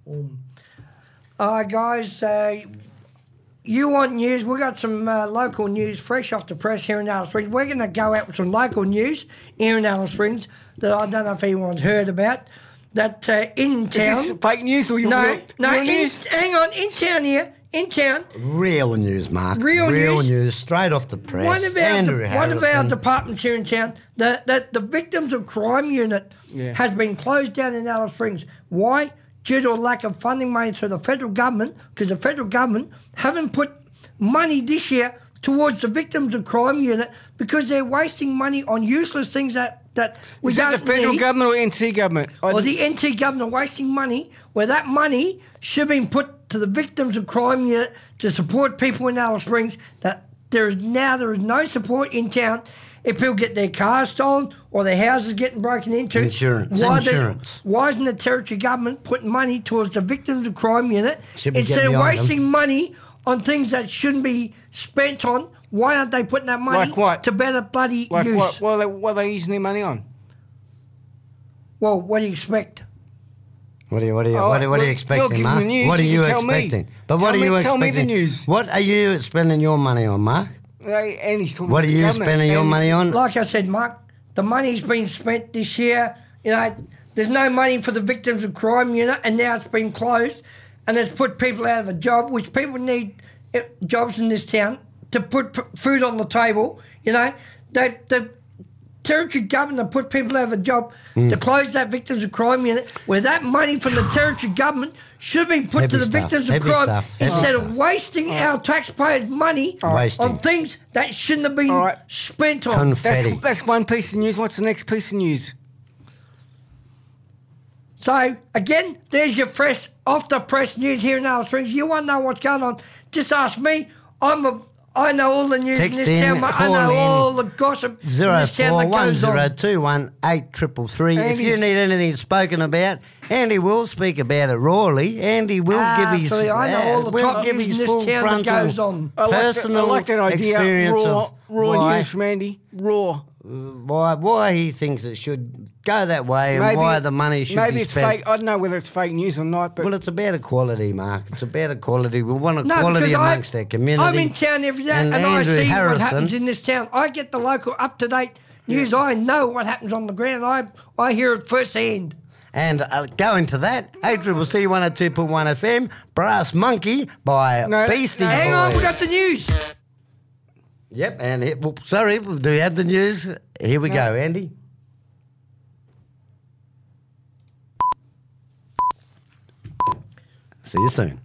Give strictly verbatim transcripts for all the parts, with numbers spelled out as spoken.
Um, uh, guys, uh, you want news? We've got some uh, local news fresh off the press here in Alice Springs. We're going to go out with some local news here in Alice Springs that I don't know if anyone's heard about. That uh, in town... Is this fake news or your no, real, no, real in, news? hang on, in town here, in town... Real news, Mark. Real news. news, straight off the press. One of our, Andrew de- one of our Harrison. departments here in town, the, the, the Victims of Crime Unit Yeah. has been closed down in Alice Springs. Why? Due to a lack of funding money to the federal government, because the federal government haven't put money this year towards the Victims of Crime Unit because they're wasting money on useless things that, that we Is that don't the federal need. government or N T government? I Or d- the N T government wasting money where that money should have been put to the Victims of Crime Unit to support people in Alice Springs. That there is now there is no support in town if people get their cars stolen or their houses getting broken into. Insurance, why insurance. The, why isn't the territory government putting money towards the Victims of Crime Unit Should be instead getting of behind wasting them. money on things that shouldn't be spent on? Why aren't they putting that money Like what? to better bloody like use? what, what, are they, what are they using their money on? Well, what do you expect? What do you, what do you, Oh, what do, what are you look, expecting, you're giving Mark? the news, What are you you can tell me. expecting? But Tell what are me- you tell me expecting? the news. What are you spending your money on, Mark? Hey, Andy's talking What to are the you government. spending your Andy's- money on? Like I said, Mark, the money's been spent this year. You know, there's no money for the Victims of Crime Unit, and now it's been closed, and it's put people out of a job, which people need eh, jobs in this town to put p- food on the table. You know, that the territory government put people out of a job Hmm. to close that Victims of Crime Unit, where that money from the territory government should have been put Heavy to the stuff, Victims of heavy Crime stuff, heavy instead stuff. of wasting our taxpayers' money Wasting. on things that shouldn't have been All right. spent on. Confetti. That's, that's one piece of news. What's the next piece of news? So, again, there's your fresh, off-the-press news here in Alice Springs. You want to know what's going on, just ask me. I'm a, I know all the news Text in this in, town. I call know in. all the gossip in Zero this town four that one goes zero on. two one eight triple three. If you Andy's- need anything spoken about, Andy will speak about it rawly. Andy will Ah, give his absolutely. I know all the will top give news his in this full town that frontal goes on. I like that, I personal like that idea. experience Raw, of raw why, news from Andy. Raw. why why he thinks it should go that way and Maybe- why the money should Maybe be it's spent. fake. I don't know whether it's fake news or not, but Well, it's about equality, Mark. It's about equality. We want No, equality because I- amongst our community. I'm in town every day, And and, I Andrew see Harrison- what happens in this town. I get the local up-to-date news. I know what happens on the ground. I I hear it firsthand. And uh, going to that, A C C one oh two point one F M, Brass Monkey by No, Beastie no. Boys. Hang on, we got the news. Yep, and it, well, sorry, do you have the news? Here we go, Andy. See you soon.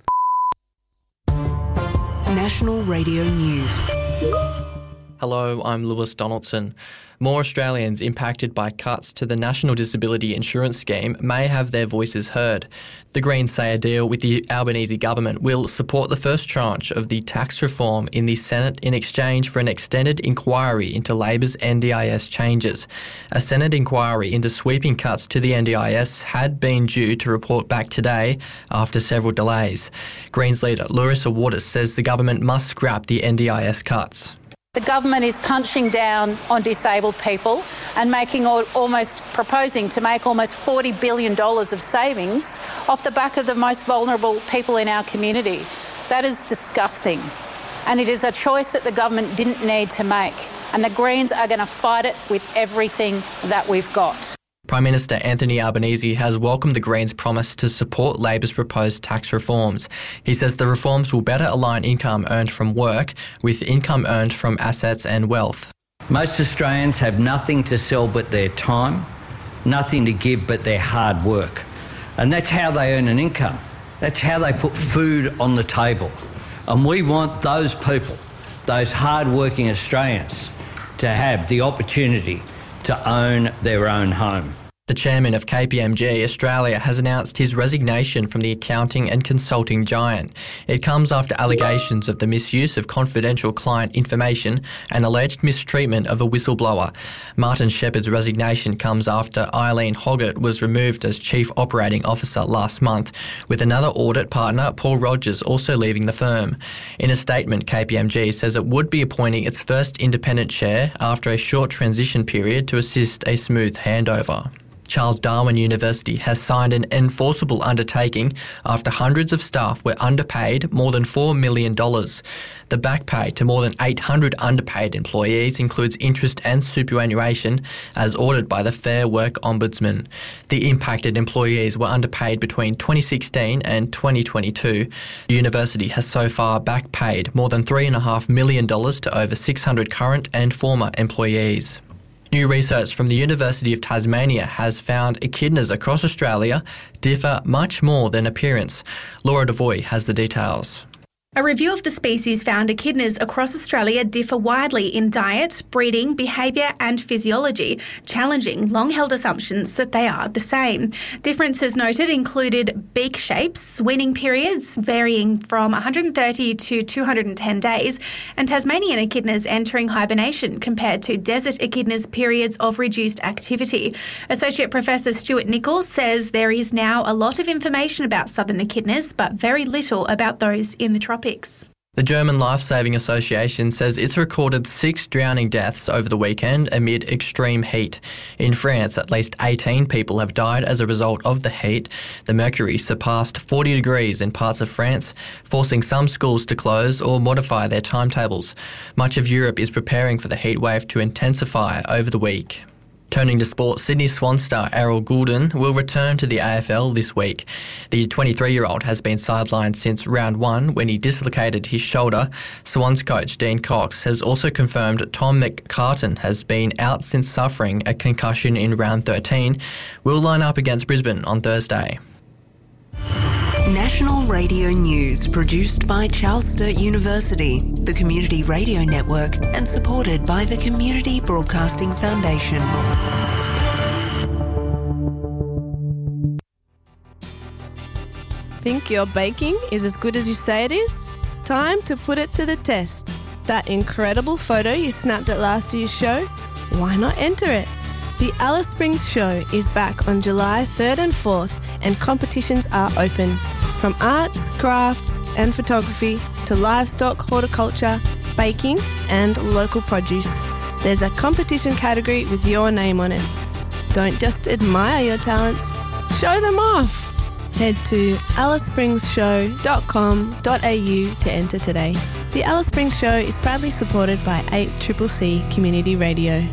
National Radio News. Hello, I'm Lewis Donaldson. More Australians impacted by cuts to the National Disability Insurance Scheme may have their voices heard. The Greens say a deal with the Albanese government will support the first tranche of the tax reform in the Senate in exchange for an extended inquiry into Labor's N D I S changes. A Senate inquiry into sweeping cuts to the N D I S had been due to report back today after several delays. Greens leader Larissa Waters says the government must scrap the N D I S cuts. The government is punching down on disabled people and making al- almost proposing to make almost forty billion dollars of savings off the back of the most vulnerable people in our community. That is disgusting. And it is a choice that the government didn't need to make. And the Greens are going to fight it with everything that we've got. Prime Minister Anthony Albanese has welcomed the Greens' promise to support Labor's proposed tax reforms. He says the reforms will better align income earned from work with income earned from assets and wealth. Most Australians have nothing to sell but their time, nothing to give but their hard work. And that's how they earn an income. That's how they put food on the table. And we want those people, those hard-working Australians, to have the opportunity to own their own home. The chairman of K P M G Australia has announced his resignation from the accounting and consulting giant. It comes after allegations of the misuse of confidential client information and alleged mistreatment of a whistleblower. Martin Shepherd's resignation comes after Eileen Hoggett was removed as Chief Operating Officer last month, with another audit partner, Paul Rogers, also leaving the firm. In a statement, K P M G says it would be appointing its first independent chair after a short transition period to assist a smooth handover. Charles Darwin University has signed an enforceable undertaking after hundreds of staff were underpaid more than four million dollars. The back pay to more than eight hundred underpaid employees includes interest and superannuation, as ordered by the Fair Work Ombudsman. The impacted employees were underpaid between twenty sixteen and twenty twenty-two. The university has so far back paid more than three point five million dollars to over six hundred current and former employees. New research from the University of Tasmania has found echidnas across Australia differ much more than appearance. Laura Devoy has the details. A review of the species found echidnas across Australia differ widely in diet, breeding, behaviour and physiology, challenging long-held assumptions that they are the same. Differences noted included beak shapes, weaning periods varying from one hundred thirty to two hundred ten days, and Tasmanian echidnas entering hibernation compared to desert echidnas' periods of reduced activity. Associate Professor Stuart Nichols says there is now a lot of information about southern echidnas, but very little about those in the tropics. The German Life Saving Association says it's recorded six drowning deaths over the weekend amid extreme heat. In France, at least eighteen people have died as a result of the heat. The mercury surpassed forty degrees in parts of France, forcing some schools to close or modify their timetables. Much of Europe is preparing for the heatwave to intensify over the week. Turning to sport, Sydney Swan star Errol Goulden will return to the A F L this week. The twenty-three-year-old has been sidelined since round one when he dislocated his shoulder. Swans coach Dean Cox has also confirmed Tom McCartan has been out since suffering a concussion in round thirteen. Will line up against Brisbane on Thursday. National Radio News, produced by Charles Sturt University, the Community Radio Network, and supported by the Community Broadcasting Foundation. Think your baking is as good as you say it is? Time to put it to the test. That incredible photo you snapped at last year's show? Why not enter it? The Alice Springs Show is back on July third and fourth, and competitions are open. From arts, crafts and photography to livestock, horticulture, baking and local produce, there's a competition category with your name on it. Don't just admire your talents, show them off. Head to alice springs show dot com dot a u to enter today. The Alice Springs Show is proudly supported by eight C C C Community Radio.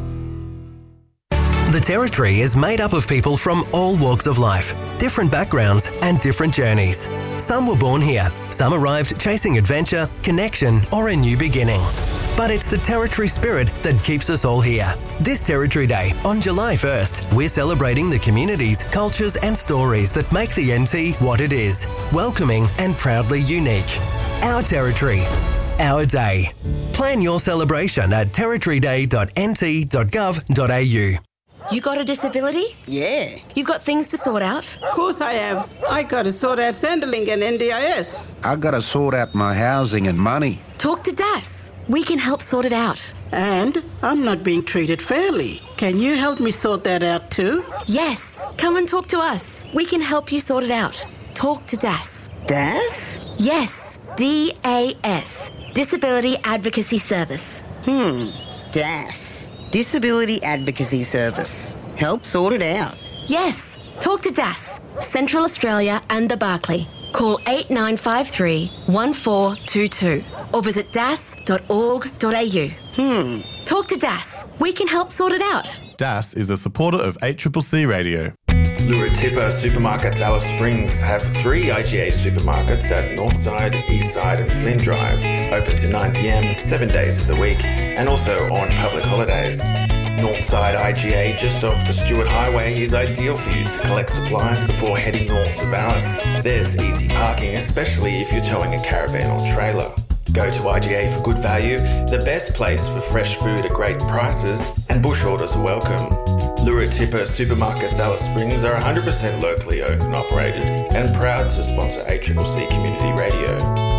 The Territory is made up of people from all walks of life, different backgrounds and different journeys. Some were born here, some arrived chasing adventure, connection or a new beginning. But it's the Territory spirit that keeps us all here. This Territory Day, on July first, we're celebrating the communities, cultures and stories that make the N T what it is, welcoming and proudly unique. Our Territory, our day. Plan your celebration at territory day dot n t dot gov dot a u. You got a disability? Yeah. You've got things to sort out? Of course I have. I got to sort out Centrelink and N D I S. I got to sort out my housing and money. Talk to D A S. We can help sort it out. And I'm not being treated fairly. Can you help me sort that out too? Yes. Come and talk to us. We can help you sort it out. Talk to D A S. D A S? Yes. D A S. Disability Advocacy Service. Hmm. D A S. Disability Advocacy Service. Help sort it out. Yes. Talk to D A S, Central Australia and the Barclay. Call eight nine five three, one four two two or visit d a s dot org dot a u. Hmm. Talk to D A S. We can help sort it out. D A S is a supporter of eight C C C Radio. Lura-Tipper Supermarkets Alice Springs have three I G A supermarkets at Northside, Eastside and Flynn Drive, open to nine p m, seven days of the week, and also on public holidays. Northside I G A, just off the Stewart Highway, is ideal for you to collect supplies before heading north of Alice. There's easy parking, especially if you're towing a caravan or trailer. Go to I G A for good value, the best place for fresh food at great prices, and bush orders are welcome. Lura-Tipper Supermarkets Alice Springs are one hundred percent locally owned and operated and proud to sponsor eight C C C Community Radio.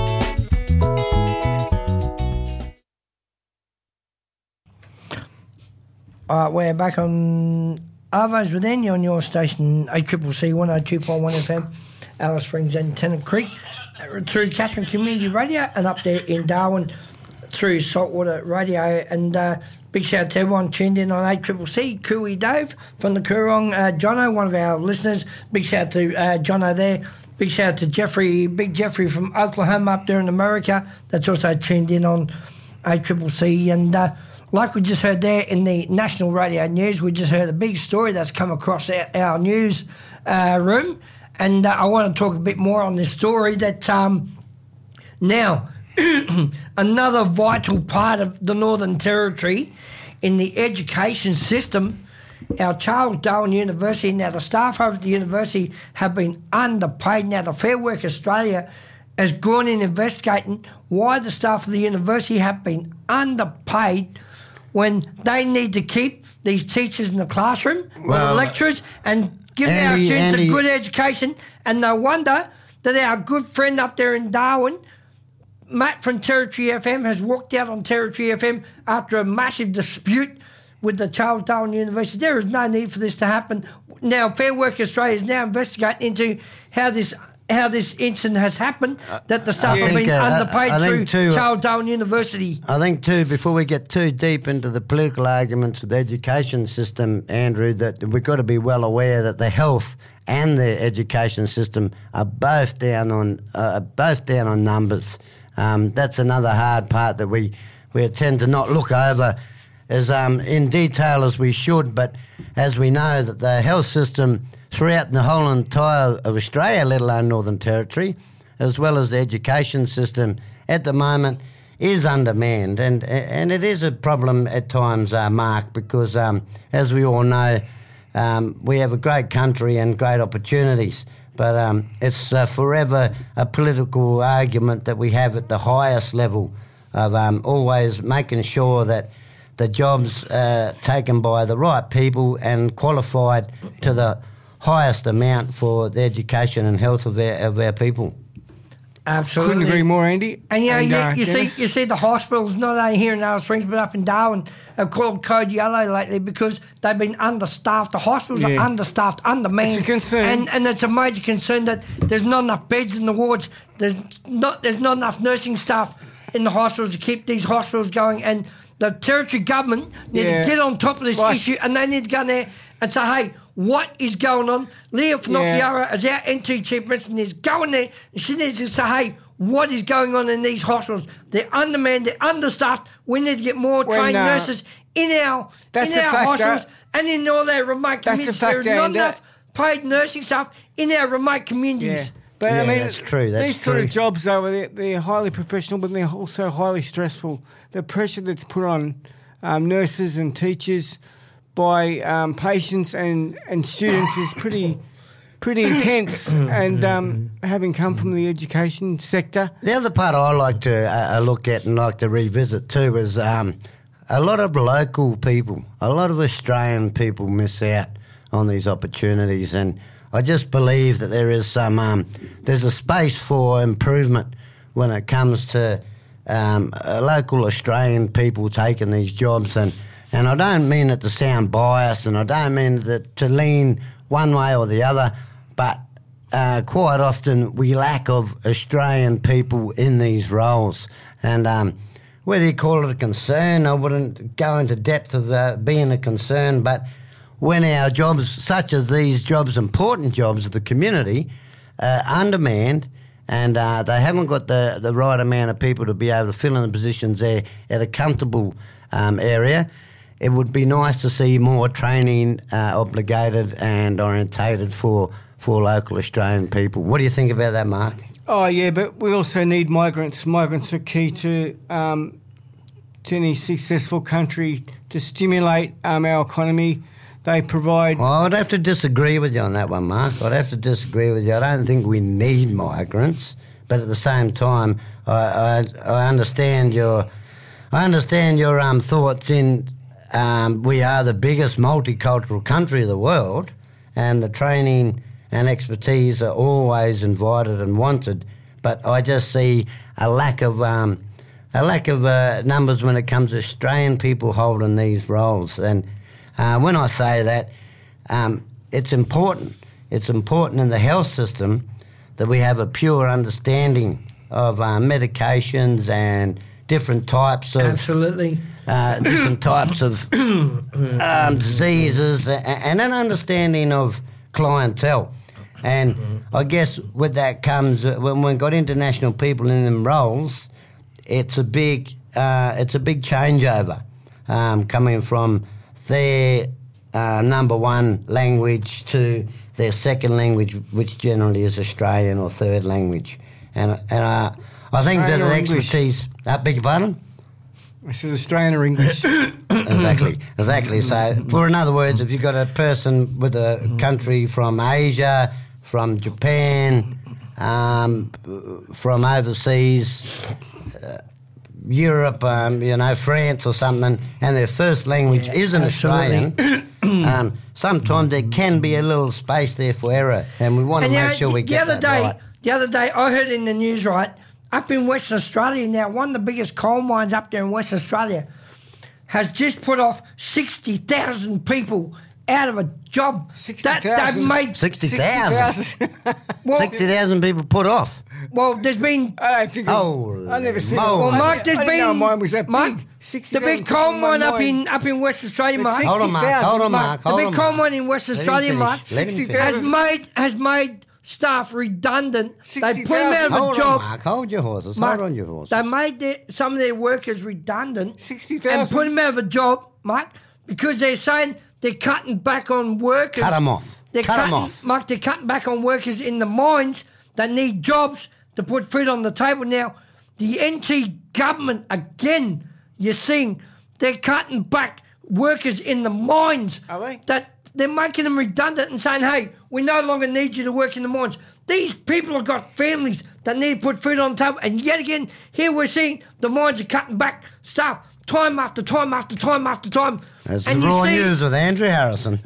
Alright, we're back on Arvos with Andy on your station, eight C C C one oh two point one F M, Alice Springs and Tennant Creek, through Catherine Community Radio and up there in Darwin through Saltwater Radio, and uh, big shout out to everyone tuned in on A C C C. Cooey Dave from the Coorong, uh, Jono, one of our listeners. Big shout out to uh, Jono there. Big shout out to Jeffrey, Big Jeffrey from Oklahoma up there in America. That's also tuned in on A C C C. And uh, like we just heard there in the national radio news, we just heard a big story that's come across our, our news uh, room. And uh, I want to talk a bit more on this story that um, now another vital part of the Northern Territory in the education system, our Charles Darwin University. Now, the staff over at the university have been underpaid. Now, the Fair Work Australia has gone in investigating why the staff of the university have been underpaid when they need to keep these teachers in the classroom, well, or the lecturers, and give Andy, our students Andy. a good education. And no wonder that our good friend up there in Darwin, Matt from Territory F M, has walked out on Territory F M after a massive dispute with the Charles Darwin University. There is no need for this to happen. Now, Fair Work Australia is now investigating into how this how this incident has happened, that the staff have been uh, underpaid I, I through too, Charles Darwin University. I think, too, before we get too deep into the political arguments of the education system, Andrew, that we've got to be well aware that the health and the education system are both down on uh, both down on numbers. Um, that's another hard part that we, we tend to not look over as um, in detail as we should, but as we know that the health system throughout the whole entire of Australia, let alone Northern Territory, as well as the education system at the moment, is undermanned. And and it is a problem at times, uh, Mark, because um, as we all know, um, we have a great country and great opportunities. But um, it's uh, forever a political argument that we have at the highest level of um, always making sure that the jobs uh, taken by the right people and qualified to the highest amount for the education and health of our, of our people. Absolutely. Couldn't agree more, Andy. And, you know, and, you, uh, you, see, you see the hospitals, not only here in Alice Springs, but up in Darwin, have called Code Yellow lately because they've been understaffed. The hospitals yeah. are understaffed, undermanned. It's a concern. And, and it's a major concern that there's not enough beds in the wards. There's not, there's not enough nursing staff in the hospitals to keep these hospitals going. And the Territory government need yeah. to get on top of this right. issue, and they need to go in there and say, hey, what is going on? Leah Finocchiaro, yeah. as our N T Chief Minister, is going there, and she needs to say, hey, what is going on in these hospitals? They're undermanned, they're understaffed. We need to get more when, trained uh, nurses in our, in our hospitals uh, and in all our remote communities. There is not enough paid nursing staff in our remote communities. Yeah. But yeah, I mean, that's true. That's these true. sort of jobs, though, they're, they're highly professional, but they're also highly stressful. The pressure that's put on um, nurses and teachers by um, patients and, and students is pretty pretty intense. And um, having come from the education sector, the other part I like to uh, look at and like to revisit too is um, a lot of local people, a lot of Australian people miss out on these opportunities, and I just believe that there is some um, there's a space for improvement when it comes to um, uh, local Australian people taking these jobs, and, and I don't mean it to sound biased, and I don't mean it to lean one way or the other, but uh, quite often we lack of Australian people in these roles, and um, whether you call it a concern, I wouldn't go into depth of uh, being a concern, but when our jobs, such as these jobs, important jobs of the community, uh, undermanned, and uh, they haven't got the, the right amount of people to be able to fill in the positions there at a comfortable um, area, it would be nice to see more training uh, obligated and orientated for, for local Australian people. What do you think about that, Mark? Oh, yeah, but we also need migrants. Migrants are key to, um, to any successful country to stimulate um, our economy. They provide... Well, I'd have to disagree with you on that one, Mark. I'd have to disagree with you. I don't think we need migrants, but at the same time, I, I, I understand your, I understand your um, thoughts in um, we are the biggest multicultural country of the world, and the training and expertise are always invited and wanted. But I just see a lack of um, a lack of uh, numbers when it comes to Australian people holding these roles. And Uh, when I say that, um, it's important. It's important in the health system that we have a pure understanding of uh, medications and different types of Absolutely. uh, different types of um, diseases, and, and an understanding of clientele. And I guess with that comes uh, when we got international people in them roles, it's a big uh, it's a big changeover um, coming from their uh, number one language to their second language, which generally is Australian, or third language. And and uh, I think that the expertise. I beg your pardon? This is Australian or English. Exactly, exactly. So, for in other words, if you've got a person with a country from Asia, from Japan, um, from overseas, uh, Europe, um, you know, France or something, and their first language Yeah, isn't absolutely. Australian, um, sometimes there can be a little space there for error, and we want to And, you make know, sure we the get other that day, right. The other day, I heard in the news, right, up in Western Australia now, one of the biggest coal mines up there in Western Australia has just put off sixty thousand people out of a job. sixty that thousand? They've made sixty thousand? Well, sixty thousand people put off. Well, there's been. I don't think. Oh, I never seen. moly. Well, Mark, there's I didn't been. know mine was that Mark, big. sixty the big coal mine up in up in Western Australia, Mark. Hold on, Mark. Hold on, Mark. The Hold big on, coal Mark. mine in Western Let him Australia, finish. Mark, Let him finish. has made has made staff redundant. They put them out of a Hold job. on, Mark. Hold your horses. Mark, Hold on your horses. They made their, some of their workers redundant sixty and thousand. put them out of a job, Mark, because they're saying they're cutting back on workers. Cut them off. They're Cut cutting, them off. Mark, they're cutting back on workers in the mines that need jobs to put food on the table. Now, the N T government, again, you're seeing they're cutting back workers in the mines. Are they? That they're making them redundant and saying, hey, we no longer need you to work in the mines. These people have got families that need to put food on the table. And yet again, here we're seeing the mines are cutting back staff time after time after time after time. That's and the you raw see- news with Andrew Harrison.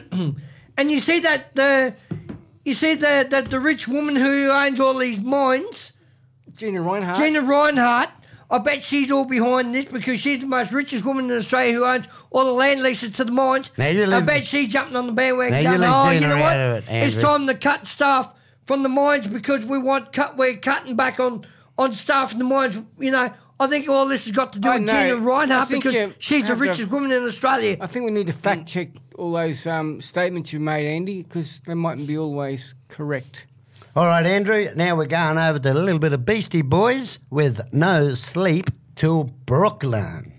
And you see that the, you see the, that the rich woman who owns all these mines, Gina Reinhardt. Gina Reinhardt, I bet she's all behind this because she's the most richest woman in Australia who owns all the land leases to the mines. Now you I leave- bet she's jumping on the bandwagon. Now you going, leave oh, you Gina know what? out of it, It's Andrew." time to cut staff from the mines because we want cut. We're cutting back on, on staff in the mines. You know, I think all this has got to do I with know. Gina I Reinhardt think because you she's the have to- richest woman in Australia. I think we need to fact check all those um, statements you made, Andy, because they mightn't be always correct. All right, Andrew, now we're going over to a little bit of Beastie Boys with No Sleep Till Brooklyn.